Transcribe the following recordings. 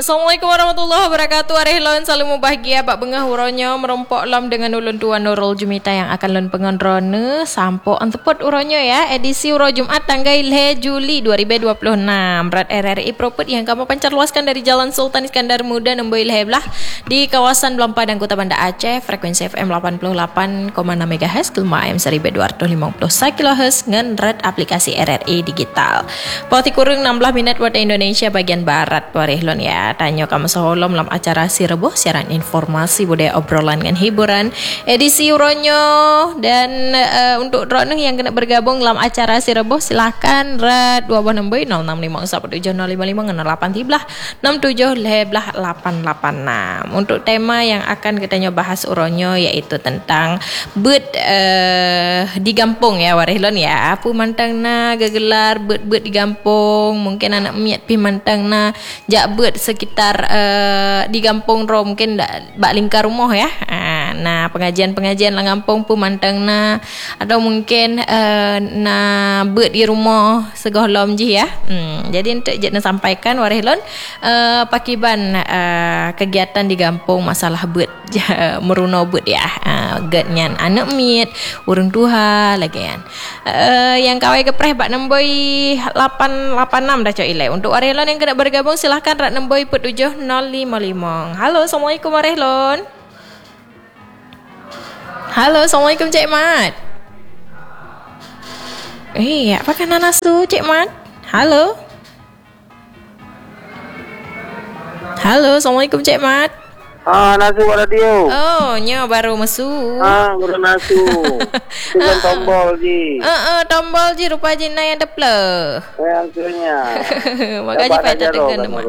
Assalamualaikum warahmatullahi wabarakatuh. Arih lon selalu bahagia bak bengah uronyo merompok lam dengan ulun tua Nurul Jumita yang akan lon pengonrone sampo antepot uronyo ya. Edisi uro Jumat tanggal 1 Juli 2026. Berat RRI Propet yang kamu pancar luaskan dari Jalan Sultan Iskandar Muda nombor 11 di kawasan Belampadang Kota Banda Aceh. Frekuensi FM 88,6 MHz, kelma AM 1251 kHz ngan red aplikasi RRI digital. Poti kurang 16 minit waktu Indonesia bagian barat warih lon ya. Tanya kamu seholom dalam acara Si Reboh, siaran informasi budaya obrolan dan hiburan edisi uronyo. Dan untuk drone yang kena bergabung dalam acara Si Reboh silahkan red 2 nombor 0656 untuk tema yang akan kita bahas uronyo yaitu tentang bet di kampung ya warihlon ya. Apa mantang na gegelar bet di kampung, mungkin anak miat pi mantang na jak bet sekitar di kampung ro mungkin bak lingkar rumah ya. Nah pengajian-pengajian lang kampung pun mantang na atau mungkin na bet di rumah segolom ji ya. Jadi untuk nak sampaikan warihlon pakiban kegiatan di kampung masalah bet meruno bet ya. Getnyan anak miat urang tuha lagi kan. Yang kawai kepreh bak nemboi 886 dah cok ilai. Untuk warihlon yang kena bergabung silahkan rak nemboi 7055. Halo, Assalamualaikum warihlon. Halo, Assalamualaikum Cik Mat. Apa kan nasu Cik Mat? Halo. Halo, Assalamualaikum Cik Mat. Nasu radio. Oh, nya baru masuk. Baru nasu. Dengan tombol ji. Tombol ji rupa jina yang deple. Yang tuanya. Makanya pada dengan teman.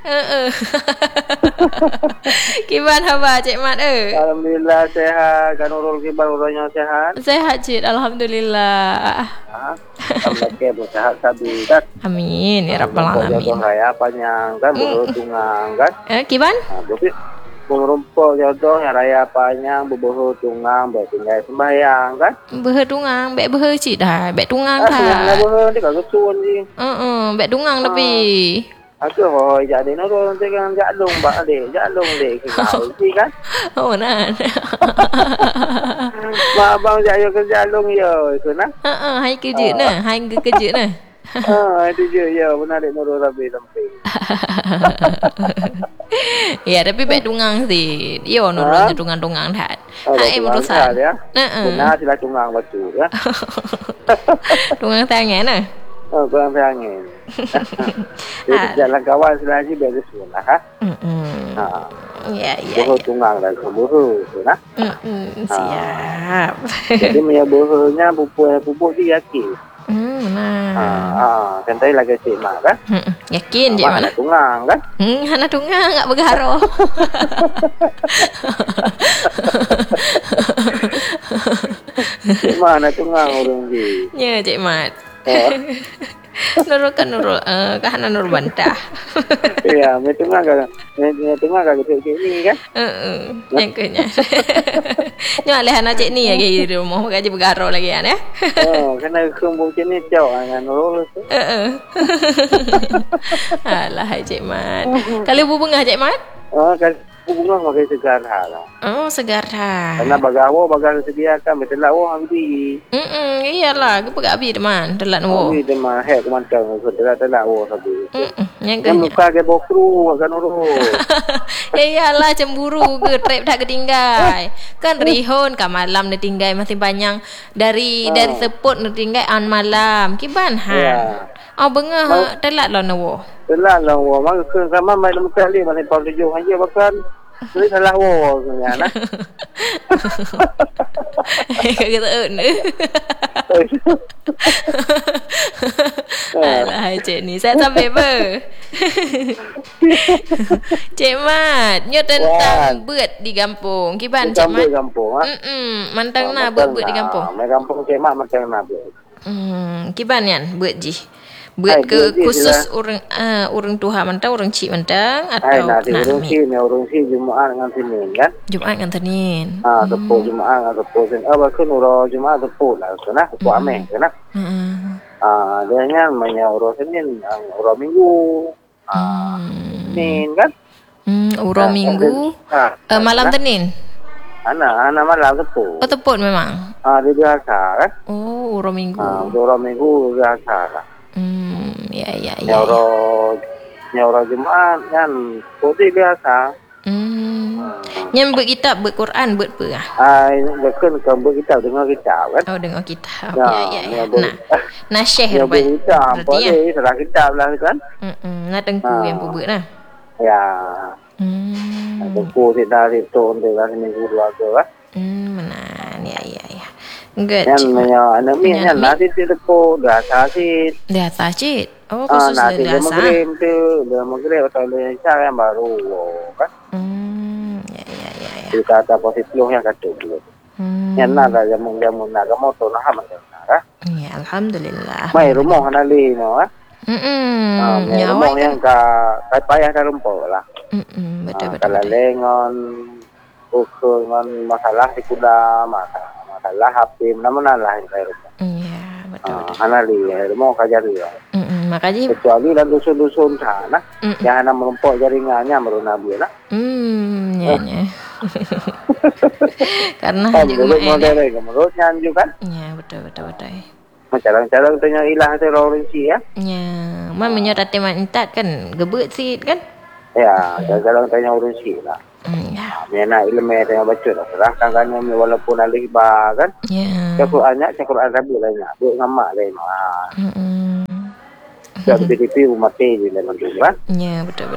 Kiban haba Cik Mat Alhamdulillah sehat. Kan urul kiban urulnya sehat. Sehat Cik, alhamdulillah. Alhamdulillah sehat sabi kan. Amin ya rabbal alamin. Jodoh raya panjang kan bertungang kan. Kiban? Merumpok jodoh yang raya panjang bebuh tungang baik tinggal sembahyang kan. Behe tungang, baik behe Cik dah. Baik tungang dah. Nah behe ni kagak suun ji. Baik tungang tapi. Aku hoi jadi nurul nanti kan jalung bak dek kau ji kan. Oh nah. Ma abang jayo ke jalung yo itu nah. Hai kerja nah, hai kerja nah. Itu je ya benar dek nurul rabi sampai. Ya tapi baik tungang sih. Yo nurul tungang-tungang dah. Hai merusak. Benar sila tungang betul ya. Tungang tangan nah. Kurang angin. Jadi jalan kawan selagi beres lah ha. Ya. Buhu tungang dan buhu tu nah. Siap. Jadi punya buhunya pupuk dia yakin. Kan tadi lagi Cik Mak kan? Yakin Cik Mak. Tungang kan? Anak tungang enggak bergaro. Cik Mak anak tungang orang ni. Ya Cik Mat. Nurul kan Nurul kahana Nurul bantah. Ya, tungang kagak cik ni kan? Yang kenya. Ni alih anak cik ni lagi di rumah gaji bergaro lagi kan ya. Kena kumpul cik ni jauh dengan Nurul tu. Alah Cik Mat. Kalau bunga Cik Mat? Kan bunga makin segar lah. Oh, segar dah. Karena bagar sediakan betul lah wah habis. Iyalah, ke pegak habis teman, telat wo. Habis teman hek kemantang telat wah habis. Yang kan muka ke bokru kan urus. Iyalah cemburu ke trip tak ketinggai. Kan rihon ka malam ni tinggai masih banyak dari seput ni tinggai an malam. Kiban Oh bengah telat lah wo. Telat lah wah. Maka sama mai lem kali masih pau 7 aja bahkan. Jadi salah wah sebenarnya. Kata alah Cik ni saya sampai ber. Cik Mat, nyo tentang bet di kampung. Kiban Cik Mat? Kampung mantang na bet di kampung. Mai kampung Cik Mat mantang na bet. Kiban yan bet ji. Buat ke khusus orang tuha mantang, orang cik mantang atau orang cik Jumaat dengan Senin kan? Jumaat dengan Senin. Tepuk Jumaat dengan tepuk Senin. Bahkan orang Jumaat tepuk lah sana, tepuk ameh kan? Dia nya banyak orang Senin, orang Minggu. Senin kan? Uro minggu. Malam Senin. Anak malam tepuk. Oh, tepuk memang. Dia biasa kan. Oh, uro minggu. Uro minggu biasa lah. Ya. Nyaura Jumaat kan putih biasa. Yang berkitab berquran berapa ah? Bukan buat kitab dengar kitab kan. Oh, dengar kitab. Ya. Nah syekh berarti. Boleh serah kitab lah kan. Nak tengku yang buat lah. Ya. Tengku tidak diton dia seminggu 2 ke kan. Menan. Ya. Good. Yang anak mi yang nanti tengku dah sakit. Dah sakit. Oh, khusus nanti dah sakit. dia maghrib atau dia yang baru kan. Ya. Dia kata positif yang kata dulu. Yang nak ada jamu nak motor nak macam mana? Ya, alhamdulillah. Mai rumah nali no ah. Rumah yang payah dah rumput lah. Betul. Kalau lengon ukur dengan masalah di kuda masalah HP mana lah yang saya rumah. Ya, betul. Nali rumah kajar dia. Makanya kecuali dalam dusun-dusun sana yang nak merumput jaringannya merunabi lah. Ya. Karena juga model menurutnya juga kan. Ya, betul. Cara-cara tanya ilah teroris ya. Ya, menyorot teman intat kan gebet sih kan. Ya, cara-cara tanya urusi lah. Ya. Mana ilmu yang baca lah. Serahkan kan walaupun alih bah kan. Ya. Quran Rabi lah nya. Buat ngamak lain. Jadi PDP umat di dalam juga. Ya, betul.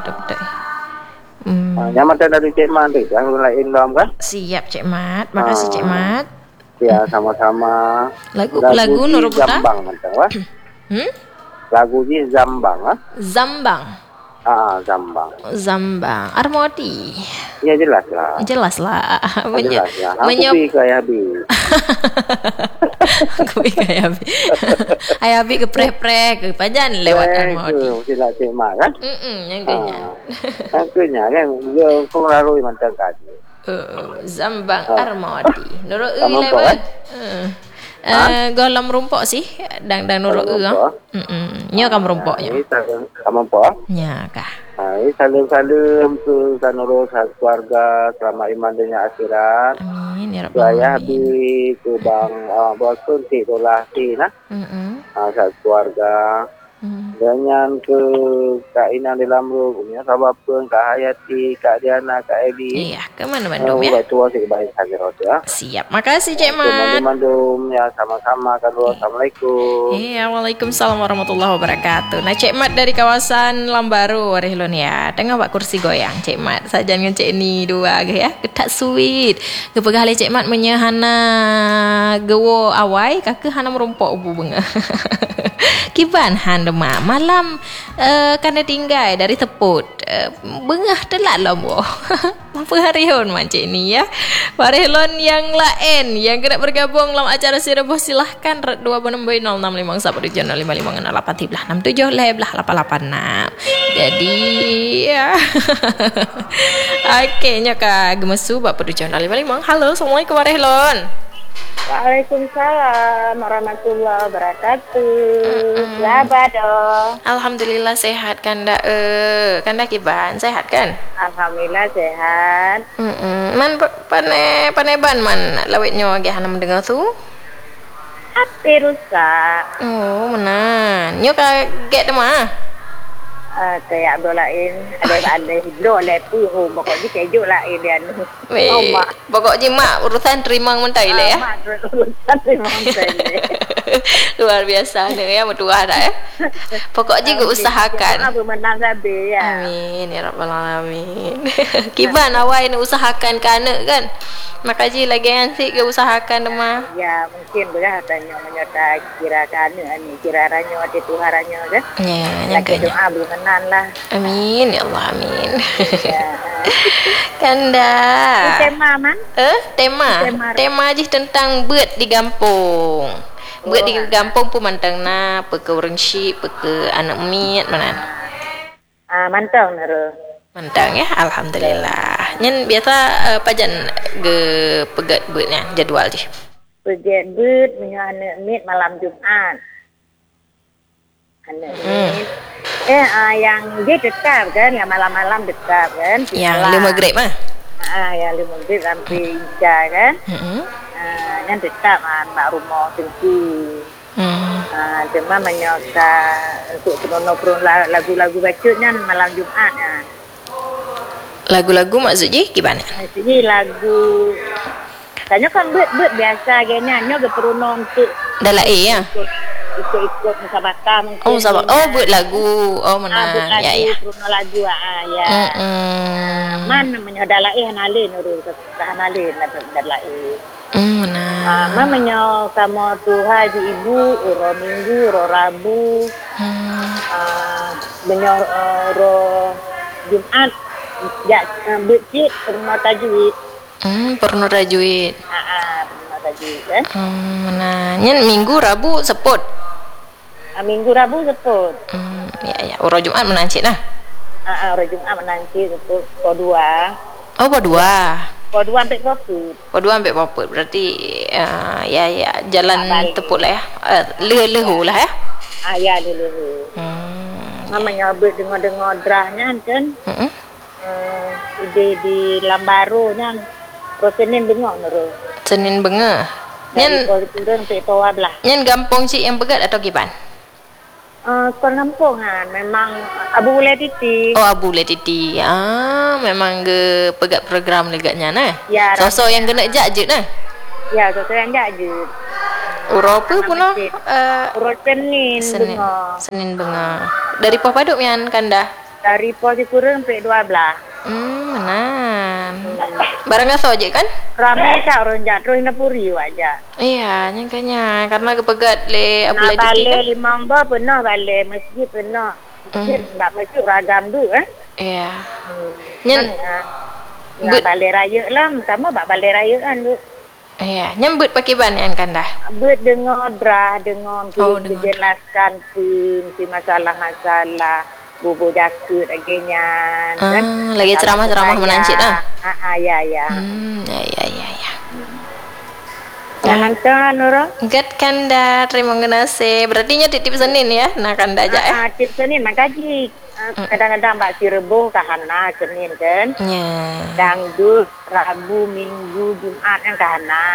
Yang macam dari Cik Mat tu, yang lain dalam kan? Siap Cik Mat, makasih Cik Mat. Ya, sama-sama. Lagu Nurul Putra. Zambang macam apa? Lagu ni Zambang ah. Zambang. Zambang. Armodi. Ya jelas lah. Jelas lah. Aku pergi ke Ayabi. Aku pergi ke Ayabi. Ayabi ke preh-preh ke Pajan lewat Armodi. Sila Cik Mat kan? Yang kenya. Yang kenya kan? Dia pengaruhi mantan kaji. Zambang Armodi. Nurul lewat. Golam rumpok sih dang nurul nya kam rumpoknya. Kamu apa? Nya kah. Salam ke sanuro keluarga selamat iman dunia akhirat. Amin ya rabbal Saya alamin. habis ke bang bosun ti tolah ti nah. Keluarga dengan ke Kak Ina di Lamru, Kak Bapun, Kak Hayati, Kak Diana, Kak Eli. Iya, ke mana Bandung ya? Tua sih baik saja ya. Siap, makasih Cik Mat. Bandung ya sama-sama kan. Assalamualaikum. Iya, waalaikumsalam warahmatullahi wabarakatuh. Nah, Cik Mat dari kawasan Lambaru, Warehlon ya. Tengah buat kursi goyang Cik Mat. Sajan dengan Cik ni dua ke ya. Ketak sweet. Kepegah Cik Mat menyahana gewo awai, kakak hana merumpok ubu bunga. Kiban handema malam kena tinggal dari teput bengah telat lah boh. Apa hari hon macam ni ya. Warehlon yang lain yang kena bergabung dalam acara Sireboh silahkan 2605 leblah 886 jadi ya. Okey nya ka gemesu bab 755. Halo, assalamualaikum Warehlon. Waalaikumsalam warahmatullahi wabarakatuh. Sahabat dong. Alhamdulillah sehat kanda. Kanda kiban sehat kan? Alhamdulillah sehat. Man paneban man lawetnya ge hanam dengar tu. HP rusak. Oh, menan. Nyo ka get demah. Kayak dolain ada hidro lepu pokoknya keju lain dia nu. Pokoknya mak urusan terima mentai le ya. Mak urusan terima mentai. Luar biasa nih ya mertua ada ya. Pokoknya gue usahakan. Aku menang sabe ya. Amin ya rabbal alamin. Kiban awak ini usahakan kana kan. Makaji lagi ansik ke usahakan demah. Ya mungkin belah tanya menyerta kira kana ni kira ranyo ati tuharanyo kan. Ya lagi doa belum menan lah. Amin ya Allah amin. Ya. Kanda. Tema man? Tema je tentang bet di kampung. Bet di kampung pun mantang peke orang syip, peke anak miat mana. Mantang nero. Mantang ya, alhamdulillah. Nyen biasa pajan ge pegat betnya jadual je. Pegat bet punya anak miat malam Jumaat. Anak yang dia tetap kan, yang malam-malam tetap kan. Yang 5 grade mah. Yang 5 grade sampai Ija kan. Yang tetap mak rumah tinggi. Cuma menyoka untuk penuh-penuh lagu-lagu bacotnya malam Jumat. Lagu-lagu maksudnya gimana? Maksudnya lagu tanya kan buat biasa gini hanya keperunon untuk dalam ya. Ikut musabakah mungkin. Oh musabakah. Oh buat lagu. Oh mana? Buat lagu, ya. perunon lagu ya. Man namanya dalam hanalin urus hanalin dalam Mana? Mamanya sama Tuhan di ibu uro minggu uro rabu. Menyor uro Jumat ya becik pernah tajwid. Pernah tajwid. Pernah tajwid kan. Mana? Nyen minggu rabu seput. Minggu rabu seput. Ya. Uro Jumat menancik nah. Uro Jumat menancik seput kodua. Oh kodua. Kodua sampai poput. Kodua sampai poput berarti ya jalan tepuk lah ya. Lehu lah ya. Ya lehu. Mamanya dengar drahnya kan. Di Lambaro nya. Senin bengok nuru. Senin bengok. Nyen kurang sampai toa belah. Nyen gampang cik yang begat atau gimana? Penampungan memang Abu Boleh Titi. Oh Abu Boleh Titi. Memang ke pegat program legaknya nah. Ya. Sosok yang kena jak je nah. Ya, sosok yang jak je. Uro apa pun Uro Senin bengok. Senin bengok. Dari Poh Paduk mian kanda. Dari Poh kurang sampai 12. Menan. Barang aso je kan? Ramai tak orang jatuh hina puri aja. Iya, nyangkanya karena kepegat le Abu Boleh Titi. Balik Limang Bah pernah balik masjid pernah. Masjid ragam tu kan? Iya. Nyen balik raya lah, sama balik raya kan tu. Iya, nyambut pakai ban yang kanda. Buat dengar drah, dengar dijelaskan si masalah-masalah. Bubu jakut agaknya kan. Lagi ceramah-ceramah menancik dah. Ya. Ya. Jangan kan orang. Gat kanda terima kasih. Berarti nya titip Senin ya. Nah kanda aja titip Senin makaji. Kadang-kadang Mbak si Rebo kahana Senin kan. Ya. Dangdut Rabu, Minggu, Jumat yang kahana.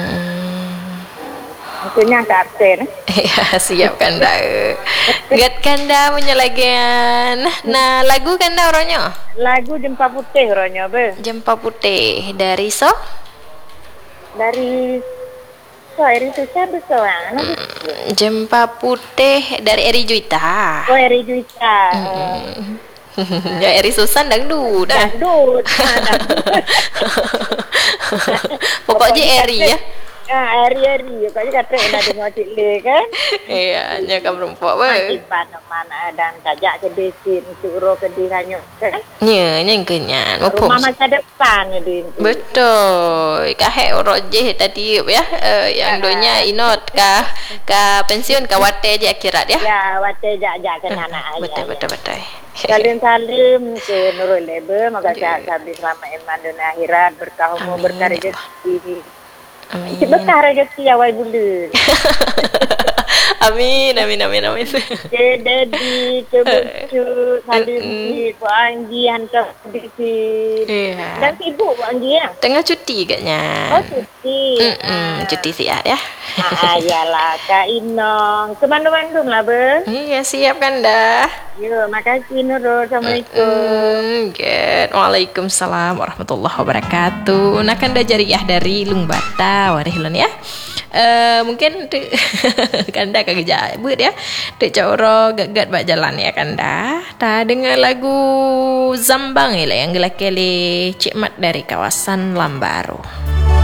Maksudnya tak absen. Ya, siap kanda. Gat kanda punya lagian. Nah, lagu kanda orangnya? Lagu Jempa Putih orangnya, be. Jempa Putih dari so? Dari Eri Susah besar. Jempa Putih dari Eri Juita. Oh, Eri Juita. Ya Eri Susan dangdut dah. Dangdut. Pokoknya Eri ya. Eri. Pokoknya kata nak dengar Cik Le kan. Iya, nya kan perempuan be. Mana dan kajak ke desin suruh ke hanya kan. Nya kenyan. Rumah masa depan ni. Betul. Kahek roje tadi ya. Yang donya inot ka pensiun ka wate je akhirat ya. Ya, wate jak ke anak ayah. Betul. Salim ke Nurul Lebe, moga sehat habis selama iman dunia akhirat, berkah umur, berkah rezeki. Amin. Berkah rezeki awal bulu. Amin. Jadi kebucu Salim di Anggi hantar sedikit. Iya. Dan sibuk Anggi ya. Tengah cuti katnya. Oh cuti. Cuti siap ya. Yalah Kak Inong. Ke Bandung lah be. Iya siap kan dah. Ya, makasih Nurul. Assalamualaikum. Waalaikumsalam warahmatullahi wabarakatuh. Nah kan dah jariah dari Lung Bata Warihlon ya. Mungkin kanda kagak buat ya. Dek coro gagat bak jalan ya kanda. Ta dengan lagu Zambang lah yang gelak-gelak Cik Mat dari kawasan Lambaro.